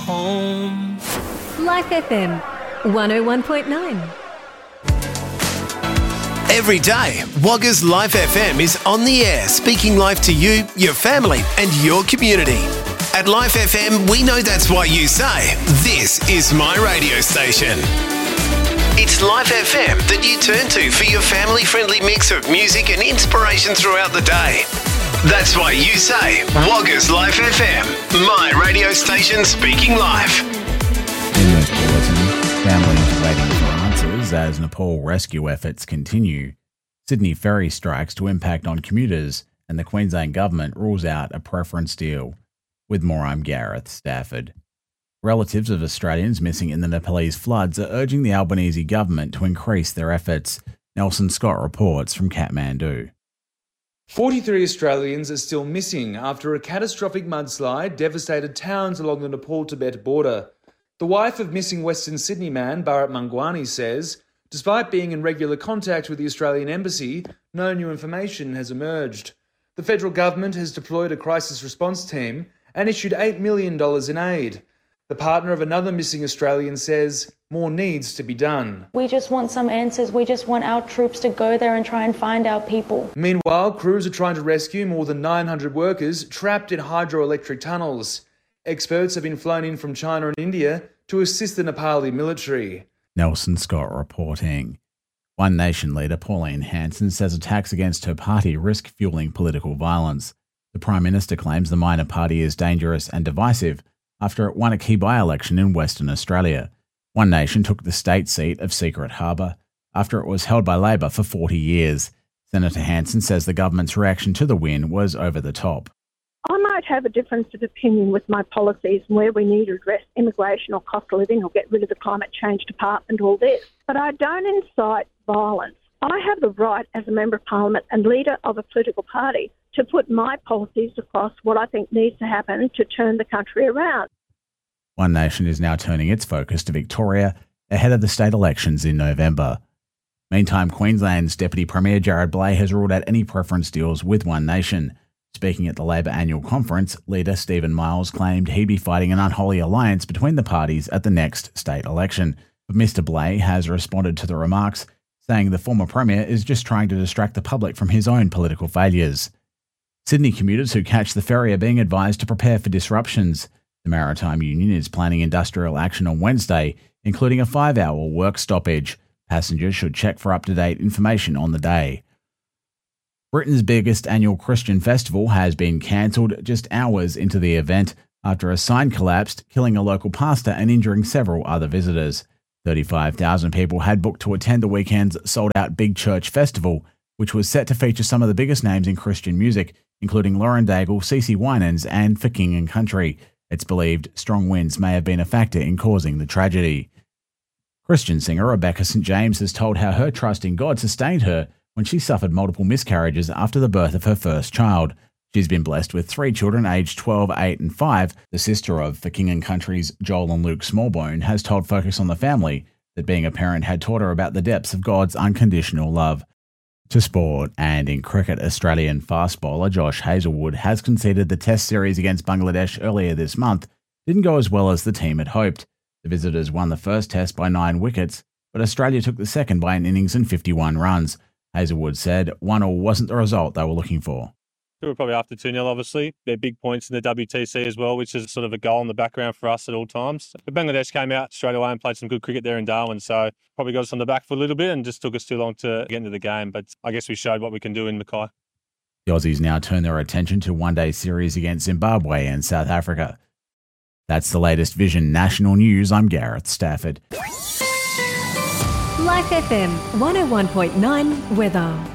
home. Life FM 101.9. Every day, Wagga's Life FM is on the air, speaking life to you, your family and your community. At Life FM, we know that's why you say, this is my radio station. It's Life FM that you turn to for your family-friendly mix of music and inspiration throughout the day. That's why you say, Wagga's Life FM, my radio station speaking life. In this bulletin, families waiting for answers as Nepal rescue efforts continue. Sydney ferry strikes to impact on commuters, and the Queensland Government rules out a preference deal. With more, I'm Gareth Stafford. Relatives of Australians missing in the Nepalese floods are urging the Albanese government to increase their efforts. Nelson Scott reports from Kathmandu. 43 Australians are still missing after a catastrophic mudslide devastated towns along the Nepal-Tibet border. The wife of missing Western Sydney man Bharat Mangwani says, despite being in regular contact with the Australian Embassy, no new information has emerged. The federal government has deployed a crisis response team and issued $8 million in aid. The partner of another missing Australian says more needs to be done. We just want some answers. We just want our troops to go there and try and find our people. Meanwhile, crews are trying to rescue more than 900 workers trapped in hydroelectric tunnels. Experts have been flown in from China and India to assist the Nepali military. Nelson Scott reporting. One Nation leader Pauline Hanson says attacks against her party risk fueling political violence. The Prime Minister claims the minor party is dangerous and divisive after it won a key by-election in Western Australia. One Nation took the state seat of Secret Harbour after it was held by Labor for 40 years. Senator Hanson says the government's reaction to the win was over the top. I might have a difference of opinion with my policies and where we need to address immigration or cost of living or get rid of the climate change department, all this. But I don't incite violence. I have the right as a Member of Parliament and leader of a political party to put my policies across what I think needs to happen to turn the country around. One Nation is now turning its focus to Victoria ahead of the state elections in November. Meantime, Queensland's Deputy Premier Jared Blay has ruled out any preference deals with One Nation. Speaking at the Labor annual conference, leader Stephen Miles claimed he'd be fighting an unholy alliance between the parties at the next state election. But Mr Blay has responded to the remarks, saying the former Premier is just trying to distract the public from his own political failures. Sydney commuters who catch the ferry are being advised to prepare for disruptions. The Maritime Union is planning industrial action on Wednesday, including a 5-hour work stoppage. Passengers should check for up-to-date information on the day. Britain's biggest annual Christian festival has been cancelled just hours into the event after a sign collapsed, killing a local pastor and injuring several other visitors. 35,000 people had booked to attend the weekend's sold-out Big Church Festival, which was set to feature some of the biggest names in Christian music, including Lauren Daigle, CeCe Winans and For King and Country. It's believed strong winds may have been a factor in causing the tragedy. Christian singer Rebecca St. James has told how her trust in God sustained her when she suffered multiple miscarriages after the birth of her first child. She's been blessed with 3 children aged 12, 8 and 5. The sister of For King and Country's Joel and Luke Smallbone has told Focus on the Family that being a parent had taught her about the depths of God's unconditional love. To sport, and in cricket, Australian fast bowler Josh Hazlewood has conceded the Test series against Bangladesh earlier this month didn't go as well as the team had hoped. The visitors won the first Test by 9 wickets, but Australia took the second by an innings and 51 runs. Hazlewood said 1-1 wasn't the result they were looking for. We were probably after 2-0, obviously. They're big points in the WTC as well, which is sort of a goal in the background for us at all times. But Bangladesh came out straight away and played some good cricket there in Darwin, so probably got us on the back foot a little bit and just took us too long to get into the game. But I guess we showed what we can do in Mackay. The Aussies now turn their attention to one-day series against Zimbabwe and South Africa. That's the latest Vision National News. I'm Gareth Stafford. Life FM 101.9 weather.